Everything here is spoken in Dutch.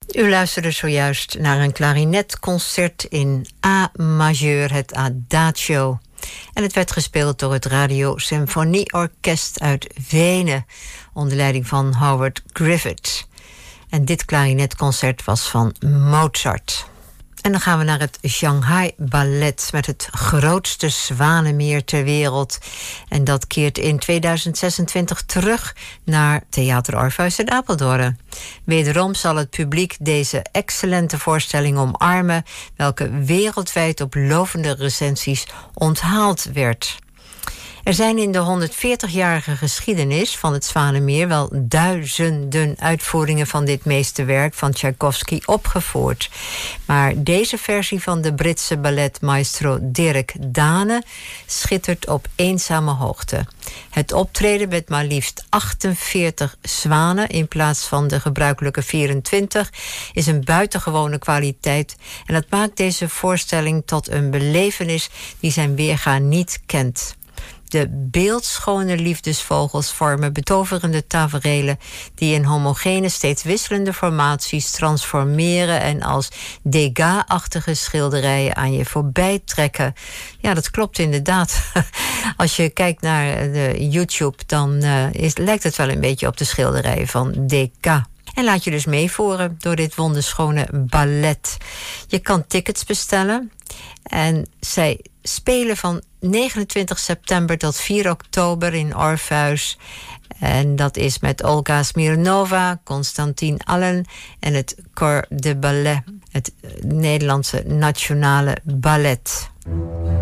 U luisterde zojuist naar een klarinetconcert in A majeur, het Adagio. En het werd gespeeld door het Radio Symfonieorkest uit Wenen, onder leiding van Howard Griffith. En dit klarinetconcert was van Mozart. En dan gaan we naar het Shanghai Ballet met het grootste zwanenmeer ter wereld. En dat keert in 2026 terug naar Theater Orpheus in Apeldoorn. Wederom zal het publiek deze excellente voorstelling omarmen, welke wereldwijd op lovende recensies onthaald werd. Er zijn in de 140-jarige geschiedenis van het Zwanenmeer wel duizenden uitvoeringen van dit meesterwerk van Tchaikovsky opgevoerd. Maar deze versie van de Britse balletmaestro Dirk Dane schittert op eenzame hoogte. Het optreden met maar liefst 48 zwanen in plaats van de gebruikelijke 24 is een buitengewone kwaliteit en dat maakt deze voorstelling tot een belevenis die zijn weerga niet kent. De beeldschone liefdesvogels vormen betoverende taferelen die in homogene, steeds wisselende formaties transformeren en als Degas-achtige schilderijen aan je voorbij trekken. Ja, dat klopt inderdaad. Als je kijkt naar de YouTube, dan lijkt het wel een beetje op de schilderijen van Degas. En laat je dus meevoeren door dit wonderschone ballet. Je kan tickets bestellen. En zij spelen van 29 september tot 4 oktober in Orpheus. En dat is met Olga Smirnova, Constantin Allen en het Corps de Ballet, het Nederlandse Nationale Ballet.